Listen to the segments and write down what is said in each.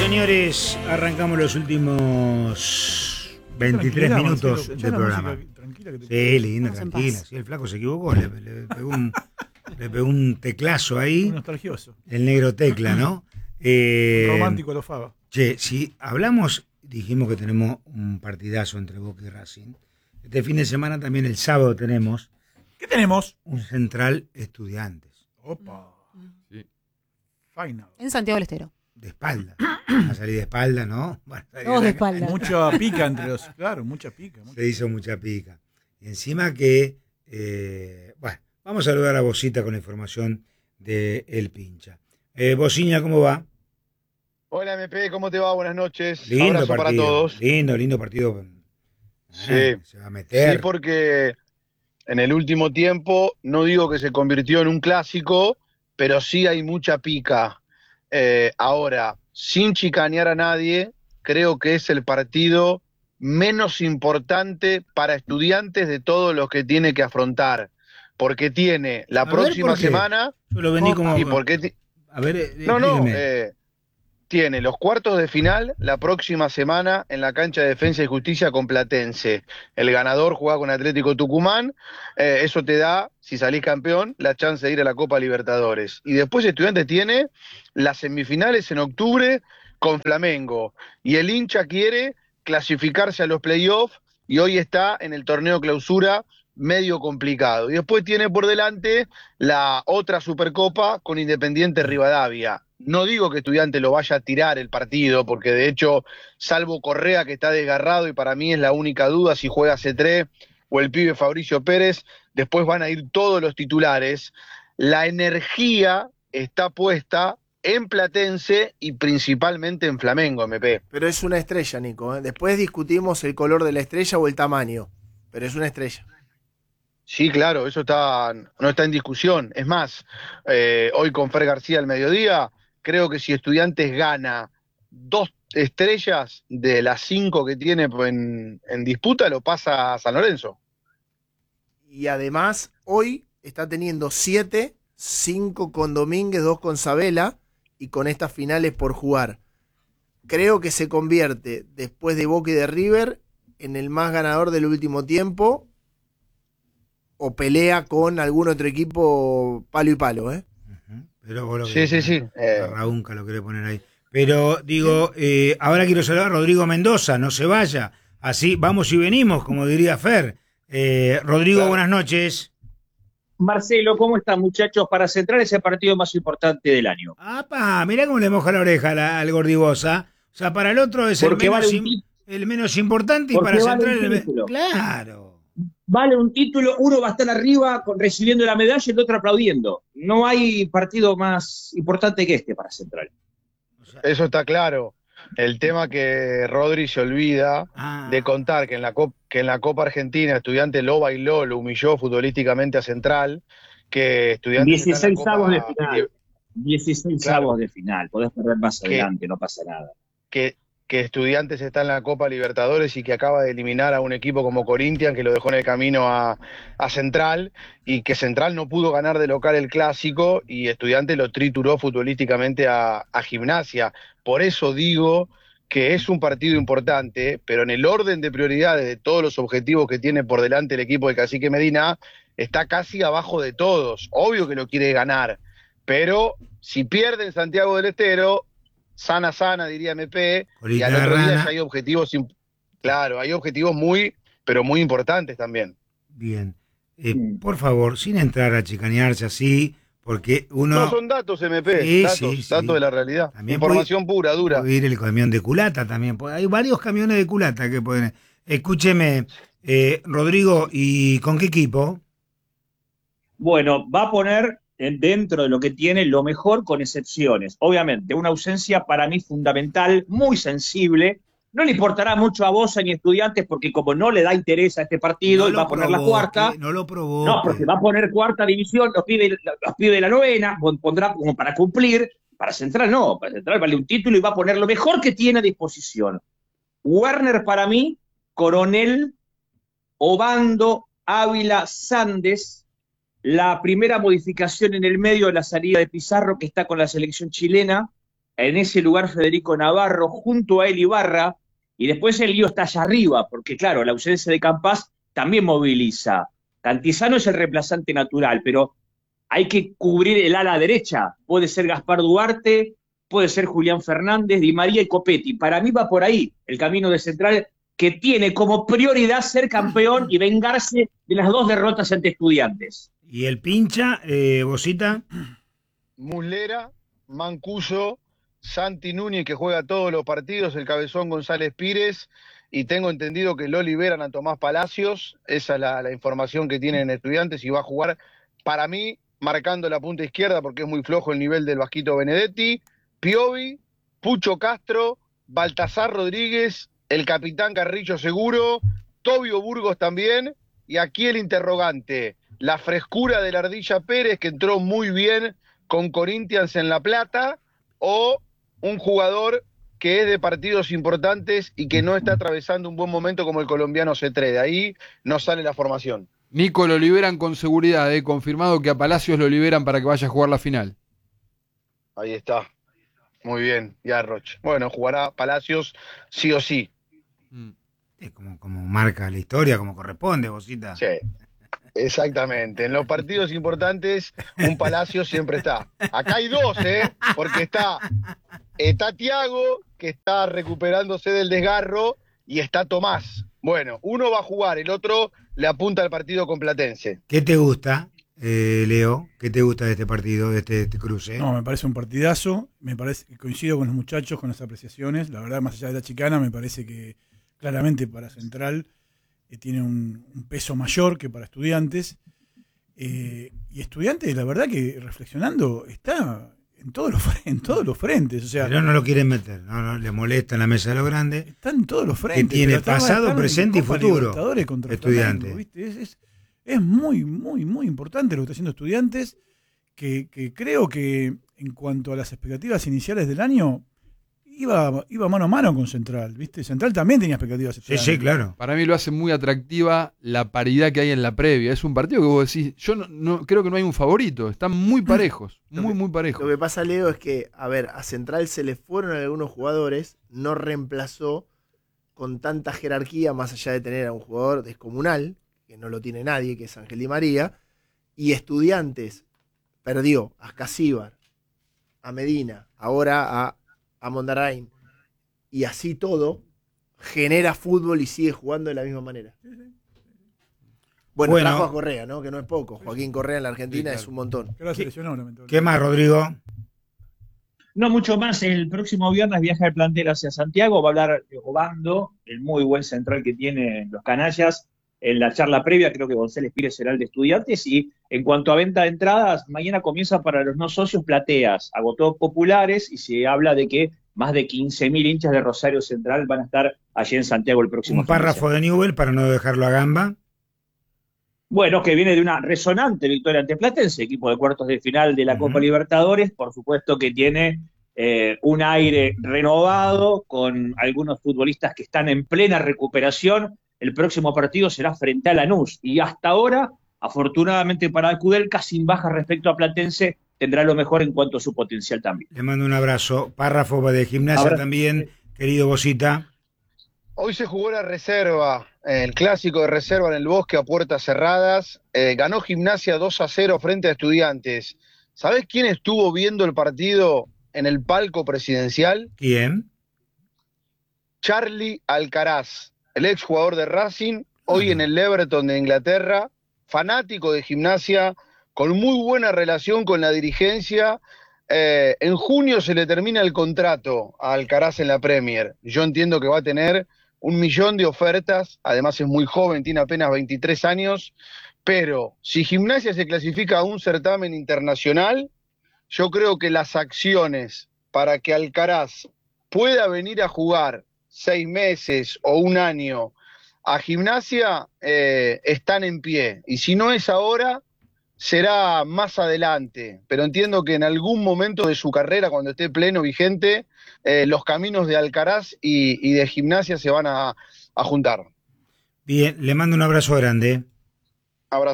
señores, arrancamos los últimos 23 minutos del programa. Sí, lindo, tranquila. Sí, el flaco se equivocó, le pegó un teclazo ahí. Un nostalgioso. El negro tecla, ¿no? Romántico lo Faba. Che, si hablamos, dijimos que tenemos un partidazo entre Boca y Racing. Este fin de semana también, el sábado, tenemos... ¿Qué tenemos? Un Central Estudiantes. Opa. Sí. En Santiago del Estero. De espalda. A salir de espalda, ¿no? Bueno, Todos de espalda. Mucha pica entre los... Claro, mucha pica. Se hizo mucha pica. Y encima que... bueno, vamos a saludar a Bocita con la información de El Pincha. Bociña, ¿cómo va? Hola MP, ¿cómo te va? Buenas noches. Lindo Abrazo partido, para todos. Lindo partido. Sí. Se va a meter. Sí, porque en el último tiempo, no digo que se convirtió en un clásico, pero sí hay mucha pica. Ahora, sin chicanear a nadie, creo que es el partido menos importante para Estudiantes de todos los que tiene que afrontar. Porque tiene la próxima semana... Yo lo vendí como... Y porque a ver, tiene los cuartos de final la próxima semana en la cancha de Defensa y Justicia con Platense. El ganador juega con Atlético Tucumán. Eso te da, si salís campeón, la chance de ir a la Copa Libertadores. Y después Estudiantes tiene las semifinales en octubre con Flamengo. Y el hincha quiere clasificarse a los playoffs y hoy está en el torneo clausura medio complicado. Y después tiene por delante la otra Supercopa con Independiente Rivadavia. No digo que Estudiante lo vaya a tirar el partido, porque de hecho, salvo Correa, que está desgarrado, y para mí es la única duda si juega C3 o el pibe Fabricio Pérez, después van a ir todos los titulares. La energía está puesta en Platense y principalmente en Flamengo, MP. Pero es una estrella, Nico. Después discutimos el color de la estrella o el tamaño, pero es una estrella. Sí, claro, eso no está en discusión. Es más, hoy con Fer García al mediodía, creo que si Estudiantes gana 2 estrellas de las 5 que tiene en disputa, lo pasa a San Lorenzo. Y además, hoy está teniendo 7, 5 con Domínguez, 2 con Sabela, y con estas finales por jugar. Creo que se convierte, después de Boca y de River, en el más ganador del último tiempo, o pelea con algún otro equipo palo y palo, ¿eh? Pero vos lo sí. Raúnca lo quiere poner ahí. Pero digo, ahora quiero saludar a Rodrigo Mendoza, no se vaya. Así vamos y venimos, como diría Fer. Rodrigo, claro. Buenas noches. Marcelo, ¿cómo están, muchachos? Para Central ese partido más importante del año. ¡Apa! Mirá cómo le moja la oreja al Gordibosa. O sea, para el otro es el menos importante y para Central Claro. Vale un título, uno va a estar arriba recibiendo la medalla y el otro aplaudiendo. No hay partido más importante que este para Central. Eso está claro. El tema que Rodri se olvida de contar que en la Copa Argentina Estudiantes lo bailó, lo humilló futbolísticamente a Central, que Estudiantes 16 avos de final. 16 avos de final. Podés perder más adelante, no pasa nada. Que Estudiantes está en la Copa Libertadores y que acaba de eliminar a un equipo como Corinthians, que lo dejó en el camino a Central, y que Central no pudo ganar de local el Clásico y Estudiantes lo trituró futbolísticamente a Gimnasia. Por eso digo que es un partido importante, pero en el orden de prioridades de todos los objetivos que tiene por delante el equipo de Cacique Medina, está casi abajo de todos. Obvio que lo quiere ganar, pero si pierde en Santiago del Estero, sana, diría MP, y al otro día ya hay objetivos, claro, hay objetivos pero muy importantes también. Bien. Por favor, sin entrar a chicanearse así, porque uno... No son datos, MP, datos de la realidad. También información pura, dura. Puede ir el camión de culata también. Hay varios camiones de culata que pueden... Escúcheme, Rodrigo, ¿y con qué equipo? Bueno, va a poner dentro de lo que tiene lo mejor, con excepciones. Obviamente, una ausencia para mí fundamental, muy sensible. No le importará mucho a Bosa ni a Estudiantes, porque como no le da interés a este partido, él va a poner la cuarta. No lo provoque. No, porque va a poner cuarta división, los pide de la novena, pondrá como para cumplir. Para Central no, para Central vale un título y va a poner lo mejor que tiene a disposición. Werner para mí, Coronel, Obando, Ávila, Sandes. La primera modificación en el medio de la salida de Pizarro, que está con la selección chilena, en ese lugar Federico Navarro, junto a él Ibarra, y después el lío está allá arriba, porque claro, la ausencia de Campás también moviliza. Cantizano es el reemplazante natural, pero hay que cubrir el ala derecha. Puede ser Gaspar Duarte, puede ser Julián Fernández, Di María y Copetti. Para mí va por ahí el camino de Central, que tiene como prioridad ser campeón y vengarse de las 2 derrotas ante Estudiantes. ¿Y el pincha, Bosita? Muslera, Mancuso, Santi Núñez, que juega todos los partidos, el Cabezón González Pires, y tengo entendido que lo liberan a Tomás Palacios. Esa es la información que tienen Estudiantes, y va a jugar, para mí, marcando la punta izquierda, porque es muy flojo el nivel del Vasquito Benedetti, Piovi, Pucho Castro, Baltasar Rodríguez, el capitán Carrillo seguro, Tobio Burgos también, y aquí el interrogante, la frescura de la Ardilla Pérez, que entró muy bien con Corinthians en La Plata, o un jugador que es de partidos importantes y que no está atravesando un buen momento como el colombiano Cetré. De ahí no sale la formación. Nico, lo liberan con seguridad, confirmado que a Palacios lo liberan para que vaya a jugar la final. Ahí está. Muy bien, ya Roche. Bueno, jugará Palacios sí o sí. Es como marca la historia, como corresponde, Bosita. Sí, exactamente. En los partidos importantes, un Palacio siempre está. Acá hay 2, porque está Thiago, que está recuperándose del desgarro, y está Tomás. Bueno, uno va a jugar, el otro le apunta al partido con Platense. ¿Qué te gusta, Leo? ¿Qué te gusta de este partido, de este cruce? No, me parece un partidazo. Me parece que coincido con los muchachos, con las apreciaciones. La verdad, más allá de la chicana, me parece que claramente para Central tiene un peso mayor que para Estudiantes. Y Estudiantes, la verdad que reflexionando, está en todos los frentes. O sea, pero no lo quieren meter, no le molesta en la mesa de los grandes. Está en todos los frentes. Que tiene pasado, presente y futuro. Estudiantes. Flamengo, ¿viste? Es muy, muy, muy importante lo que está haciendo Estudiantes, que creo que en cuanto a las expectativas iniciales del año, iba mano a mano con Central, ¿viste? Central también tenía expectativas. Sí, claro. Para mí lo hace muy atractiva la paridad que hay en la previa. Es un partido que vos decís, yo no creo que no hay un favorito, están muy parejos, muy parejos. Lo que pasa, Leo, es que, a Central se le fueron algunos jugadores, no reemplazó con tanta jerarquía, más allá de tener a un jugador descomunal, que no lo tiene nadie, que es Ángel Di María, y Estudiantes perdió a Casíbar, a Medina, ahora a Mondarain, y así todo genera fútbol y sigue jugando de la misma manera. Bueno, trajo a Correa, ¿no? Que no es poco. Joaquín Correa en la Argentina es un montón. ¿Qué más, Rodrigo? No mucho más. El próximo viernes viaja el plantel hacia Santiago. Va a hablar de Obando, el muy buen central que tienen los canallas. En la charla previa creo que González Pires será el de Estudiantes. Y en cuanto a venta de entradas, mañana comienza para los no socios plateas. Agotó populares y se habla de que más de 15.000 hinchas de Rosario Central van a estar allí en Santiago el próximo Un párrafo de Newell para no dejarlo a gamba. Bueno, que viene de una resonante victoria ante Platense, equipo de cuartos de final de la Copa Libertadores. Por supuesto que tiene un aire renovado con algunos futbolistas que están en plena recuperación. El próximo partido será frente a Lanús. Y hasta ahora, afortunadamente para Kudelka, sin baja respecto a Platense, tendrá lo mejor en cuanto a su potencial también. Le mando un abrazo. Párrafo de Gimnasia también, querido Bosita. Hoy se jugó la reserva, el clásico de reserva en el Bosque a puertas cerradas. Ganó Gimnasia 2-0 frente a Estudiantes. ¿Sabés quién estuvo viendo el partido en el palco presidencial? ¿Quién? Charlie Alcaraz, el exjugador de Racing, hoy en el Everton de Inglaterra, fanático de Gimnasia, con muy buena relación con la dirigencia. En junio se le termina el contrato a Alcaraz en la Premier. Yo entiendo que va a tener 1 millón de ofertas, además es muy joven, tiene apenas 23 años, pero si Gimnasia se clasifica a un certamen internacional, yo creo que las acciones para que Alcaraz pueda venir a jugar 6 meses o 1 año a Gimnasia están en pie, y si no es ahora, será más adelante, pero entiendo que en algún momento de su carrera, cuando esté pleno, vigente, los caminos de Alcaraz y de Gimnasia se van a juntar. Bien, le mando un abrazo grande. Abrazo.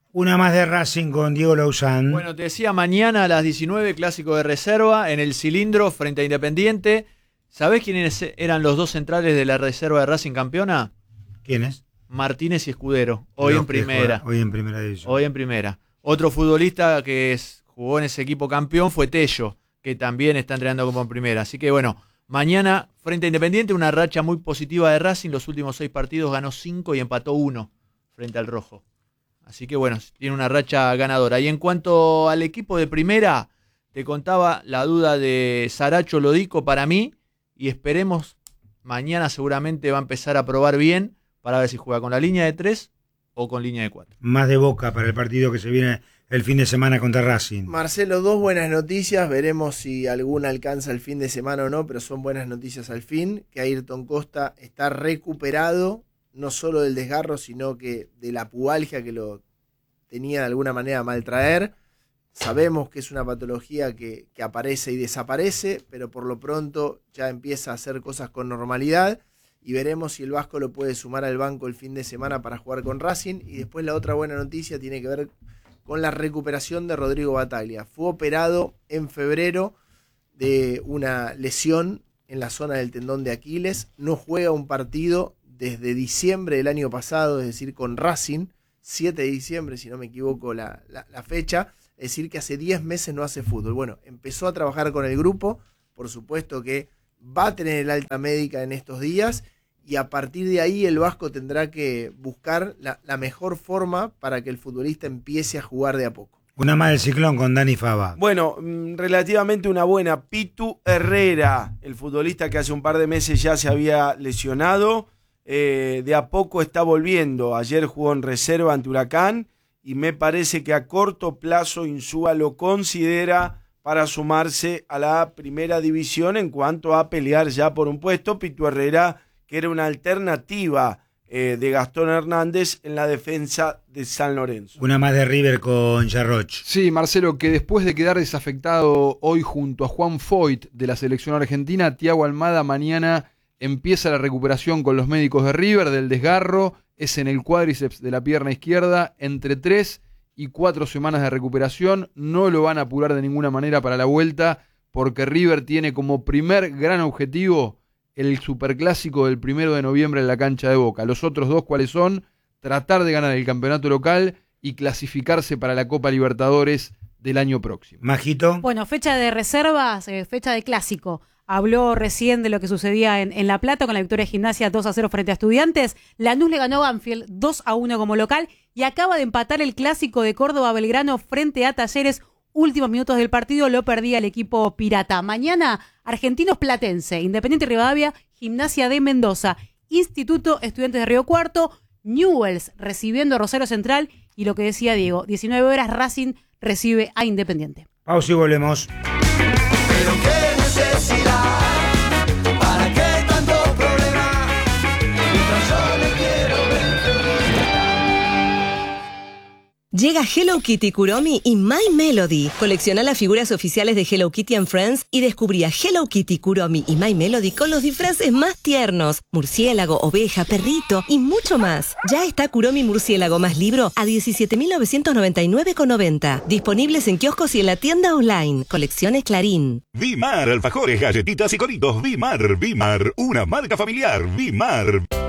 Una más de Racing con Diego Lauzán. Bueno, te decía, mañana a las 19, clásico de reserva en el Cilindro frente a Independiente. ¿Sabés quiénes eran los dos centrales de la reserva de Racing campeona? ¿Quiénes? Martínez y Escudero, hoy en primera. Hoy en primera división. Hoy en primera. Otro futbolista que jugó en ese equipo campeón fue Tello, que también está entrenando como en primera. Así que bueno, mañana frente a Independiente, una racha muy positiva de Racing. Los últimos 6 partidos ganó 5 y empató 1 frente al Rojo. Así que bueno, tiene una racha ganadora. Y en cuanto al equipo de primera, te contaba la duda de Saracho Lodico para mí. Y esperemos, mañana seguramente va a empezar a probar bien para ver si juega con la línea de 3 o con línea de 4. Más de Boca para el partido que se viene el fin de semana contra Racing. Marcelo, 2 buenas noticias. Veremos si alguna alcanza el fin de semana o no, pero son buenas noticias al fin. Que Ayrton Costa está recuperado, no solo del desgarro, sino que de la pubalgia que lo tenía de alguna manera a maltraer. Sabemos que es una patología que aparece y desaparece, pero por lo pronto ya empieza a hacer cosas con normalidad y veremos si el Vasco lo puede sumar al banco el fin de semana para jugar con Racing. Y después la otra buena noticia tiene que ver con la recuperación de Rodrigo Bataglia. Fue operado en febrero de una lesión en la zona del tendón de Aquiles. No juega un partido desde diciembre del año pasado, es decir, con Racing, 7 de diciembre, si no me equivoco la fecha. Es decir, que hace 10 meses no hace fútbol. Bueno, empezó a trabajar con el grupo, por supuesto que va a tener el alta médica en estos días y a partir de ahí el Vasco tendrá que buscar la mejor forma para que el futbolista empiece a jugar de a poco. Una más del Ciclón con Dani Fava. Bueno, relativamente una buena. Pitu Herrera, el futbolista que hace un par de meses ya se había lesionado, de a poco está volviendo. Ayer jugó en reserva ante Huracán. Y me parece que a corto plazo Insúa lo considera para sumarse a la primera división en cuanto a pelear ya por un puesto. Pitu Herrera, que era una alternativa de Gastón Hernández en la defensa de San Lorenzo. Una más de River con Yarroch. Sí, Marcelo, que después de quedar desafectado hoy junto a Juan Foyt de la selección argentina, Thiago Almada mañana empieza la recuperación con los médicos de River del desgarro. Es en el cuádriceps de la pierna izquierda, entre 3 y 4 semanas de recuperación. No lo van a apurar de ninguna manera para la vuelta, porque River tiene como primer gran objetivo el superclásico del 1 de noviembre en la cancha de Boca. Los otros 2, ¿cuáles son? Tratar de ganar el campeonato local y clasificarse para la Copa Libertadores del año próximo. Majito. Bueno, fecha de reservas, fecha de clásico. Habló recién de lo que sucedía en La Plata con la victoria de Gimnasia 2-0 frente a Estudiantes. Lanús le ganó a Banfield 2-1 como local y acaba de empatar el clásico de Córdoba-Belgrano frente a Talleres. Últimos minutos del partido lo perdía el equipo pirata. Mañana, Argentinos Platense, Independiente Rivadavia, Gimnasia de Mendoza, Instituto Estudiantes de Río Cuarto, Newell's recibiendo a Rosario Central y lo que decía Diego, 19 horas Racing recibe a Independiente. Pausa y volvemos. Pero qué necesidad, ¿para qué tanto problema? Mientras yo le quiero ver feliz. Llega Hello Kitty, Kuromi y My Melody. Colecciona las figuras oficiales de Hello Kitty and Friends y descubrí a Hello Kitty, Kuromi y My Melody con los disfraces más tiernos. Murciélago, oveja, perrito y mucho más. Ya está Kuromi Murciélago más libro a 17.999,90. Disponibles en kioscos y en la tienda online. Colecciones Clarín. Vimar, alfajores, galletitas y coritos. Vimar, una marca familiar. Vimar.